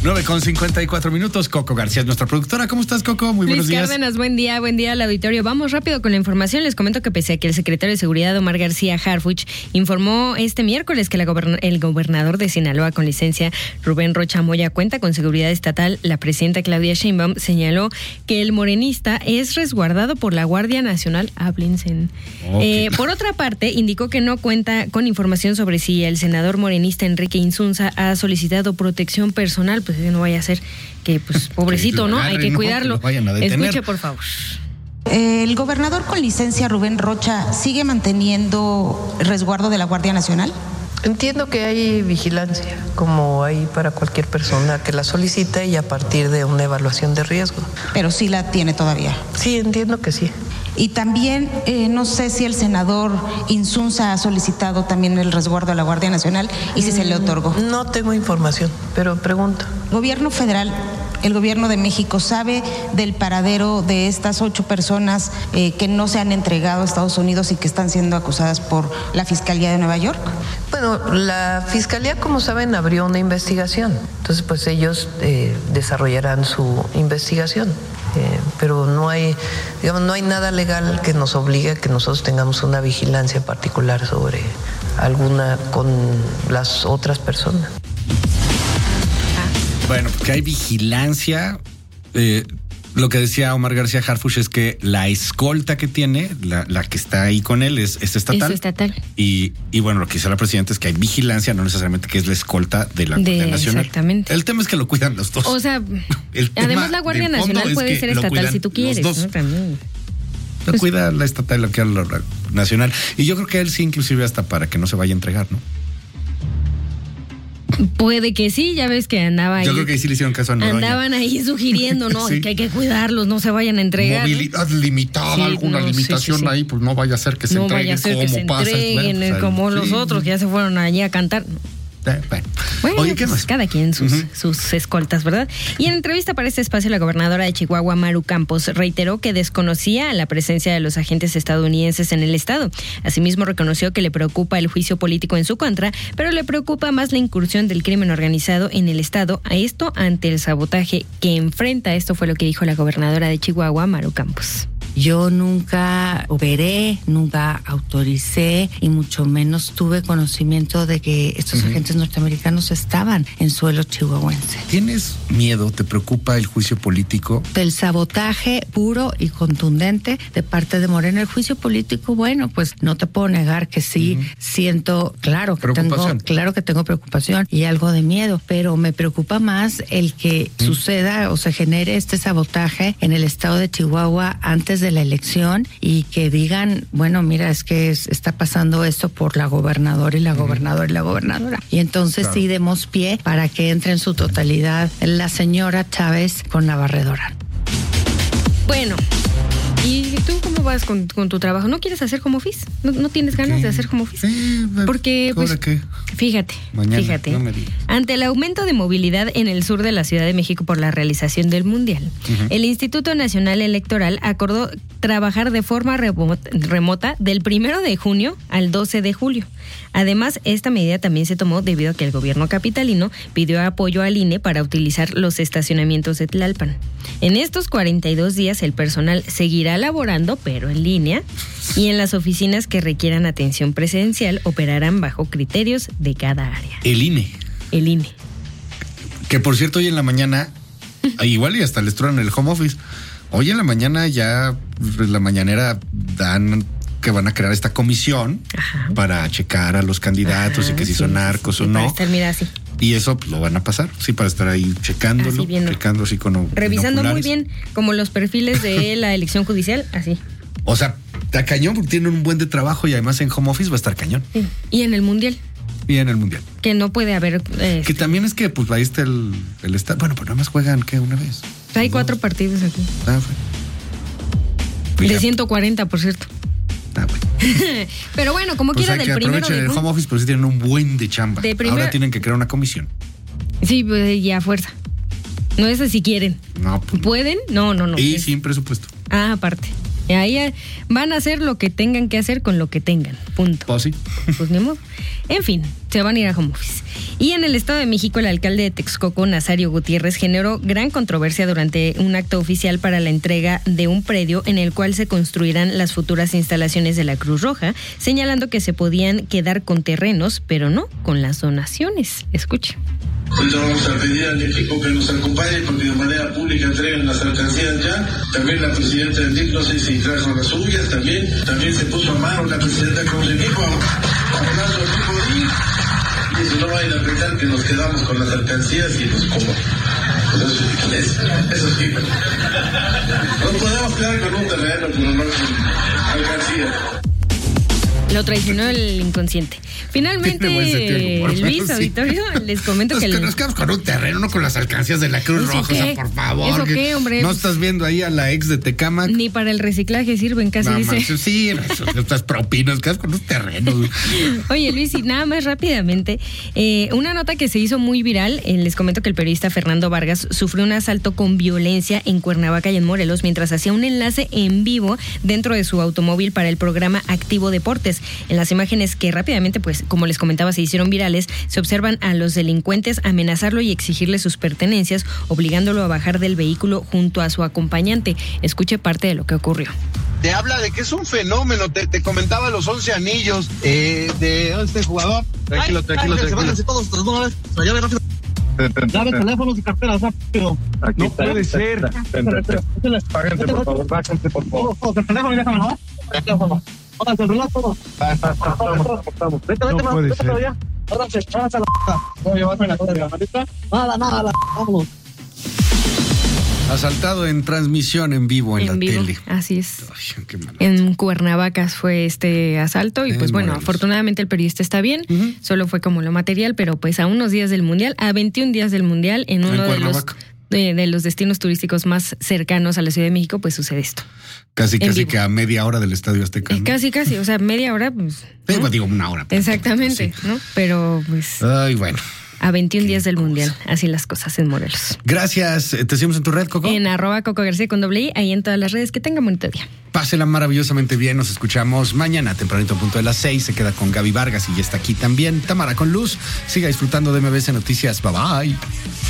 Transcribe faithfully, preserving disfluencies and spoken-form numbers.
nueve con cincuenta y cuatro minutos. Coco García es nuestra productora. ¿Cómo estás, Coco? Muy buenos Luis días. Cárdenas, buen día, buen día al auditorio. Vamos rápido con la información. Les comento que pese a que el secretario de Seguridad, Omar García Harfuch, informó este miércoles que la goberna- el gobernador de Sinaloa con licencia, Rubén Rocha Moya, cuenta con seguridad estatal, la presidenta Claudia Sheinbaum señaló que el morenista es resguardado por la Guardia Nacional. Háblense. Okay. Eh, por otra parte, indicó que no cuenta con información sobre si el senador morenista Enrique Insunza ha solicitado protección personal. Pues no vaya a ser que, pues, pobrecito, ¿no? Hay que cuidarlo. Que Escuche, por favor. ¿El gobernador con licencia, Rubén Rocha, sigue manteniendo resguardo de la Guardia Nacional? Entiendo que hay vigilancia, como hay para cualquier persona que la solicite y a partir de una evaluación de riesgo. Pero sí la tiene todavía. Sí, entiendo que sí. Y también, eh, no sé si el senador Insunza ha solicitado también el resguardo a la Guardia Nacional y si mm, se le otorgó. No tengo información, pero pregunto. Gobierno federal, el gobierno de México, ¿sabe del paradero de estas ocho personas eh, que no se han entregado a Estados Unidos y que están siendo acusadas por la Fiscalía de Nueva York? Bueno, la Fiscalía, como saben, abrió una investigación. Entonces, pues ellos eh, desarrollarán su investigación. Eh, pero no hay, digamos, no hay nada legal que nos obligue a que nosotros tengamos una vigilancia particular sobre alguna con las otras personas. Bueno, porque hay vigilancia. Eh, lo que decía Omar García Harfuch es que la escolta que tiene, la, la que está ahí con él, es, es estatal. Es estatal. Y, y bueno, lo que dice la presidenta es que hay vigilancia, no necesariamente que es la escolta de la Guardia Nacional. Exactamente. El tema es que lo cuidan los dos. O sea, además la Guardia Nacional puede ser estatal si tú quieres, ¿no? También. Lo pues, cuida la estatal y lo cuida la nacional. Y yo creo que él sí, inclusive hasta para que no se vaya a entregar, ¿no? Puede que sí, ya ves que andaba ahí. Yo creo que ahí sí le hicieron caso a Noroña. Andaban ahí sugiriendo, ¿no? Sí. Que hay que cuidarlos, no se vayan a entregar. Movilidad limitada, sí, alguna no, limitación sí, sí, sí. ahí, pues no vaya a ser que se no entreguen vaya a ser como que se pasa. entreguen, bueno, pues, como sí. los otros que ya se fueron allí a cantar. Eh, bueno, bueno Oye, ¿qué pues más? Cada quien sus, uh-huh. sus escoltas, ¿verdad? Y en entrevista para este espacio, la gobernadora de Chihuahua, Maru Campos, reiteró que desconocía la presencia de los agentes estadounidenses en el estado. Asimismo, reconoció que le preocupa el juicio político en su contra, pero le preocupa más la incursión del crimen organizado en el estado, a esto ante el sabotaje que enfrenta. Esto fue lo que dijo la gobernadora de Chihuahua, Maru Campos. Yo nunca operé, nunca autoricé y mucho menos tuve conocimiento de que estos uh-huh. agentes norteamericanos estaban en suelo chihuahuense. ¿Tienes miedo, te preocupa el juicio político? Del sabotaje puro y contundente de parte de Morena. El juicio político, bueno, pues no te puedo negar que sí uh-huh. siento, claro que tengo, claro que tengo preocupación y algo de miedo, pero me preocupa más el que uh-huh. suceda o se genere este sabotaje en el estado de Chihuahua antes de la elección y que digan, bueno, mira, es que es, está pasando esto por la gobernadora y la gobernadora y la gobernadora. Y entonces claro. sí demos pie para que entre en su totalidad la señora Chávez con la barredora. Bueno, ¿y tú cómo vas con, con tu trabajo? ¿No quieres hacer home office? ¿No, no tienes ganas ¿Qué? de hacer home office? Sí, porque pues qué? fíjate, Mañana, fíjate. No me digas. Ante el aumento de movilidad en el sur de la Ciudad de México por la realización del Mundial, uh-huh. el Instituto Nacional Electoral acordó trabajar de forma remota del primero de junio al doce de julio. Además, esta medida también se tomó debido a que el gobierno capitalino pidió apoyo al I N E para utilizar los estacionamientos de Tlalpan. En estos cuarenta y dos días el personal seguirá laborando, pero en línea, y en las oficinas que requieran atención presencial operarán bajo criterios de cada área. El I N E. El I N E. Que por cierto, hoy en la mañana, igual y hasta les truenan el home office, hoy en la mañana ya, la mañanera dan que van a crear esta comisión Ajá. para checar a los candidatos Ajá, y que si sí, son narcos sí, o no. Para estar, mira, así. Y eso pues, lo van a pasar, sí, para estar ahí checándolo, así checando así con revisando muy bien, como los perfiles de la elección judicial, así. O sea, está cañón porque tienen un buen de trabajo y además en home office va a estar cañón. Sí. Y en el Mundial. Y en el Mundial. Que no puede haber... Eh, que también es que, pues, ahí está el, el estado. Bueno, pues nada más juegan, ¿qué? Una vez. Hay cuatro dos. partidos aquí. Ah, bueno. De ciento cuarenta, por cierto. Ah, bueno. Pero bueno, como pues quiera, del primero de aprovechen el home office, pero sí tienen un buen de chamba. De primer... Ahora tienen que crear una comisión. Sí, pues ya a fuerza. No es si quieren. No. Pues, ¿pueden? No, no, no. Y es... sin presupuesto. Ah, aparte. Y ahí van a hacer lo que tengan que hacer con lo que tengan. Punto. Pues sí. Pues ni modo. En fin, se van a ir a home office. Y en el Estado de México, el alcalde de Texcoco, Nazario Gutiérrez, generó gran controversia durante un acto oficial para la entrega de un predio en el cual se construirán las futuras instalaciones de la Cruz Roja, señalando que se podían quedar con terrenos, pero no con las donaciones. Escuche. Ahorita vamos a pedir al equipo que nos acompañe porque de manera pública entreguen las alcancías ya. También la presidenta del D I F, no sé si trajo las suyas, también, también se puso a mano la presidenta con su equipo, hablando del equipo de D I F. Y eso no va a ir a pensar que nos quedamos con las alcancías y pues como. Pues eso, eso, eso sí. Nos podemos quedar con un terreno, pero no con alcancías. Lo traicionó el inconsciente. Finalmente, Luis sí. Auditorio, les comento nos, que... que nos quedamos con un terreno, no con las alcancías de la Cruz Roja, o sea, por favor. ¿Eso qué, hombre? No estás viendo ahí a la ex de Tecámac. Ni para el reciclaje sirven, casi nada dice. Más, sí, estas propinas, quedas con un terreno. Oye, Luis, y nada más rápidamente, eh, una nota que se hizo muy viral, eh, les comento que el periodista Fernando Vargas sufrió un asalto con violencia en Cuernavaca y en Morelos mientras hacía un enlace en vivo dentro de su automóvil para el programa Activo Deportes. En las imágenes que rápidamente, pues, como les comentaba, se hicieron virales, se observan a los delincuentes amenazarlo y exigirle sus pertenencias, obligándolo a bajar del vehículo junto a su acompañante. Escuche parte de lo que ocurrió. Te habla de que es un fenómeno, te, te comentaba los once anillos eh, de este jugador. Tranquilo, tranquilo, ay, tranquilo. Se todos, todos, todos, todos, llave rápido. Llave, teléfonos y carteras rápido. Aquí no está, puede está, ser. Páguense, por favor, bájense, por favor. El teléfono y déjame, ¿no? El teléfono. Pónganse el reloj, todo. Estamos. Vete, vete, más, vete todavía. Ábranse, ábranse a la voy a llevarme la cosa de la maleta. Nada, nada, vámonos. Asaltado en transmisión en vivo en, en la vivo, tele. Así es. Ay, qué en Cuernavaca fue este asalto y en pues bueno, Morelos. Afortunadamente el periodista está bien, uh-huh. Solo fue como lo material, pero pues a unos días del Mundial, a veintiún días del Mundial, en uno en de los de, de los destinos turísticos más cercanos a la Ciudad de México, pues sucede esto. Casi, casi vivo. Que a media hora del Estadio Azteca, ¿no? Casi, casi, o sea, media hora, pues. Sí, ¿no? Pues digo una hora. Exactamente, sí. ¿No? Pero pues. Ay, bueno. A veintiún días del Mundial, así las cosas en Morelos. Gracias. ¿Te seguimos en tu red, Coco? En arroba Coco García con doble I, ahí en todas las redes. Que tengan bonito día. Pásela maravillosamente bien. Nos escuchamos mañana, tempranito, punto de las seis. Se queda con Gaby Vargas y ya está aquí también Tamara con Luz. Siga disfrutando de M B S Noticias. Bye bye.